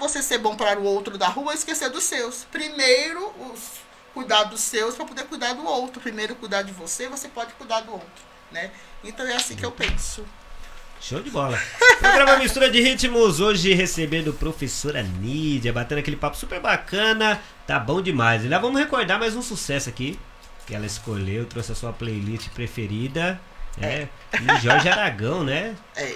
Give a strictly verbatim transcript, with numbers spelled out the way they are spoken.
você ser bom para o outro da rua, esquecer dos seus. Primeiro, os, cuidar dos seus para poder cuidar do outro. Primeiro, cuidar de você, você pode cuidar do outro, né? Então, é assim que eu penso. Show de bola. Programa Mistura de Ritmos, hoje recebendo professora Nídia, batendo aquele papo super bacana, tá bom demais. E lá vamos recordar mais um sucesso aqui, que ela escolheu, trouxe a sua playlist preferida, né? E Jorge Aragão, né? É.